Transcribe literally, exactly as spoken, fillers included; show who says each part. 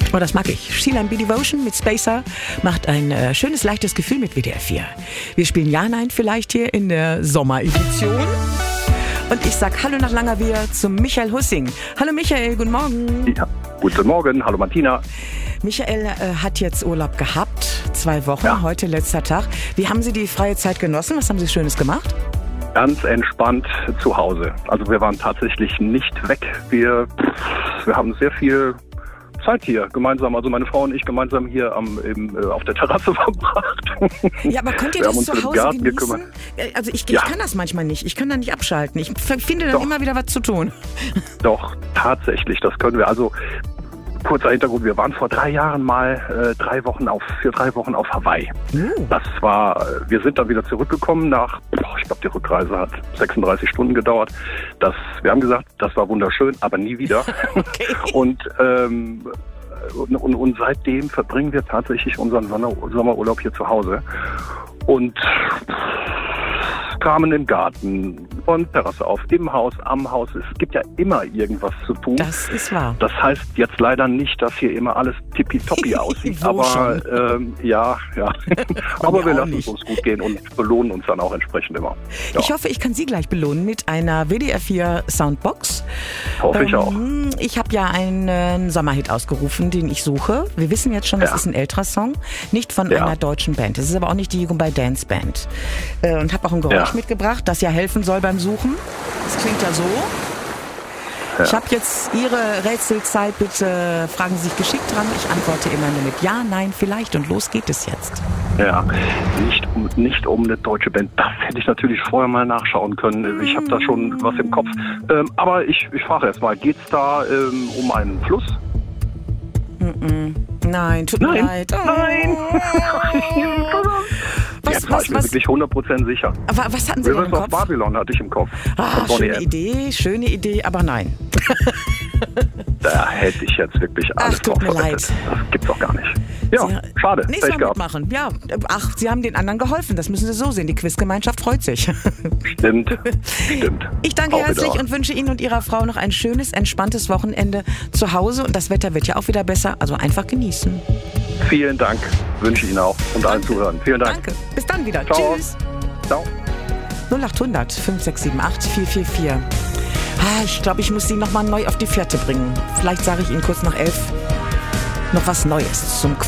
Speaker 1: Oh, das mag ich. Sheila B. Devotion mit Spacer macht ein äh, schönes, leichtes Gefühl mit W D R vier. Wir spielen Ja, Nein vielleicht hier in der Sommeredition. Und ich sag Hallo nach Langerwehe zum Michael Hussing. Hallo Michael, guten Morgen.
Speaker 2: Ja, guten Morgen, hallo Martina.
Speaker 1: Michael äh, hat jetzt Urlaub gehabt, zwei Wochen,
Speaker 2: Ja.
Speaker 1: Heute letzter Tag. Wie haben Sie die freie Zeit genossen? Was haben Sie Schönes gemacht?
Speaker 2: Ganz entspannt zu Hause. Also wir waren tatsächlich nicht weg. Wir, wir haben sehr viel Zeit hier gemeinsam, also meine Frau und ich gemeinsam hier am, im, äh, auf der Terrasse verbracht.
Speaker 1: Ja, aber könnt ihr
Speaker 2: Wir
Speaker 1: das
Speaker 2: haben uns
Speaker 1: zu
Speaker 2: um den
Speaker 1: Hause
Speaker 2: Garten
Speaker 1: genießen?
Speaker 2: gekümmert.
Speaker 1: Äh, Also ich,
Speaker 2: Ja.
Speaker 1: ich kann das manchmal nicht. Ich kann da nicht abschalten. Ich f- finde dann
Speaker 2: Doch.
Speaker 1: immer wieder was zu tun.
Speaker 2: Doch, tatsächlich, das können wir. Also kurzer Hintergrund, wir waren vor drei Jahren mal äh, drei Wochen auf, für drei Wochen auf Hawaii.
Speaker 1: Uh.
Speaker 2: Das war, äh, wir sind dann wieder zurückgekommen nach, boah, ich glaube die Rückreise hat sechsunddreißig Stunden gedauert. Das, wir haben gesagt, das war wunderschön, aber nie wieder.
Speaker 1: Okay.
Speaker 2: Und ähm, Und, und, und seitdem verbringen wir tatsächlich unseren Sommer, Sommerurlaub hier zu Hause und Kramen im Garten und Terrasse auf, im Haus, am Haus. Es gibt ja immer irgendwas zu tun.
Speaker 1: Das ist wahr.
Speaker 2: Das heißt jetzt leider nicht, dass hier immer alles tippitoppi aussieht,
Speaker 1: Wo
Speaker 2: aber
Speaker 1: schon?
Speaker 2: ähm, ja, ja. aber
Speaker 1: mir
Speaker 2: wir
Speaker 1: auch
Speaker 2: lassen
Speaker 1: nicht.
Speaker 2: es uns gut gehen und belohnen uns dann auch entsprechend immer. Ja,
Speaker 1: Ich hoffe, ich kann Sie gleich belohnen mit einer W D R vier Soundbox.
Speaker 2: hoffe ich auch.
Speaker 1: Ähm, Ich habe ja einen Sommerhit ausgerufen, den ich suche. Wir wissen jetzt schon, das
Speaker 2: Ja.
Speaker 1: ist ein älterer Song. Nicht von
Speaker 2: Ja.
Speaker 1: einer deutschen Band. Es ist aber auch nicht die Jugendbei Dance Band. Äh, Und habe auch ein Geräusch
Speaker 2: Ja.
Speaker 1: mitgebracht, das ja helfen soll beim Suchen. Das klingt ja so.
Speaker 2: Ja.
Speaker 1: Ich habe jetzt Ihre Rätselzeit. Bitte fragen Sie sich geschickt dran. Ich antworte immer nur mit Ja, Nein, vielleicht. Und los geht es jetzt.
Speaker 2: Ja, nicht um, nicht um eine deutsche Band. Das hätte ich natürlich vorher mal nachschauen können. Ich habe da schon was im Kopf. Ähm, aber ich, ich frage erst mal, geht's da ähm, um einen Fluss?
Speaker 1: Nein, tut mir
Speaker 2: Nein.
Speaker 1: leid. Oh.
Speaker 2: Nein.
Speaker 1: Was,
Speaker 2: Jetzt war
Speaker 1: was,
Speaker 2: ich mir
Speaker 1: was,
Speaker 2: wirklich hundert Prozent sicher.
Speaker 1: aber was hatten Sie denn im
Speaker 2: Rivers of
Speaker 1: Kopf?
Speaker 2: Babylon hatte ich im Kopf.
Speaker 1: Ah,
Speaker 2: Von Bonnie
Speaker 1: schöne
Speaker 2: M.
Speaker 1: Idee, schöne Idee, aber nein.
Speaker 2: Da hätte ich jetzt wirklich alles
Speaker 1: Ach, tut
Speaker 2: drauf
Speaker 1: mir
Speaker 2: verwettet.
Speaker 1: leid.
Speaker 2: Das gibt's doch gar nicht. Ja,
Speaker 1: Sie-
Speaker 2: schade.
Speaker 1: Nächstes
Speaker 2: Pech
Speaker 1: Mal
Speaker 2: gehabt.
Speaker 1: mitmachen. Ja, ach, Sie haben den anderen geholfen. Das müssen Sie so sehen. Die Quizgemeinschaft freut sich.
Speaker 2: Stimmt, stimmt.
Speaker 1: Ich danke
Speaker 2: Auch
Speaker 1: herzlich
Speaker 2: wieder.
Speaker 1: und wünsche Ihnen und Ihrer Frau noch ein schönes, entspanntes Wochenende zu Hause. Und das Wetter wird ja auch wieder besser. Also einfach genießen.
Speaker 2: Vielen Dank. Wünsche ich Ihnen auch und allen Zuhörern. Vielen Dank.
Speaker 1: Danke. Bis dann wieder.
Speaker 2: Ciao.
Speaker 1: Tschüss.
Speaker 2: Ciao.
Speaker 1: null acht hundert fünf sechs sieben acht vier vier vier. Ah, ich glaube, ich muss Sie nochmal neu auf die Fährte bringen. Vielleicht sage ich Ihnen kurz nach elf noch was Neues zum Quiz.